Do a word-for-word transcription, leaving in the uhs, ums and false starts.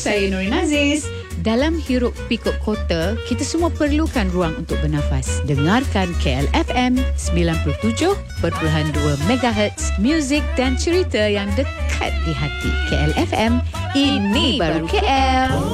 saya Nurin Aziz. Dalam hiruk pikuk kota, kita semua perlukan ruang untuk bernafas. Dengarkan K L F M sembilan puluh tujuh perpuluhan dua megahertz, muzik dan cerita yang dekat di hati. K L F M, ini baru K L.